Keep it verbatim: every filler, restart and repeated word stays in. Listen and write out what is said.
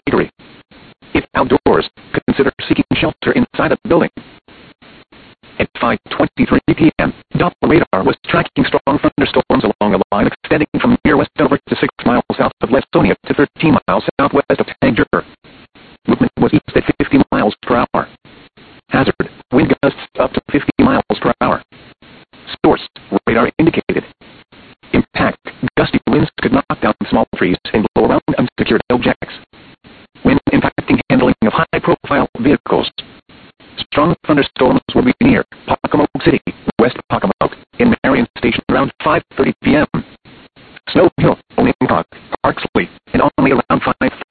bakery. If outdoors, consider seeking shelter inside a building. At five twenty-three p m, Doppler radar was tracking strong thunderstorms along a line extending from near Westover to six miles south of Lasonia to thirteen miles southwest of Tangier. Movement was east at fifty miles per hour. Hazard, wind gusts up to fifty miles per hour. Source, radar indicated. Impact, gusty winds could knock down small trees and blow around unsecured objects. When impacting handling of high-profile vehicles. Strong thunderstorms will be near Pocomoke City, West Pocomoke, in Marion Station around five thirty p m Snow Hill, Olympic, Parksley,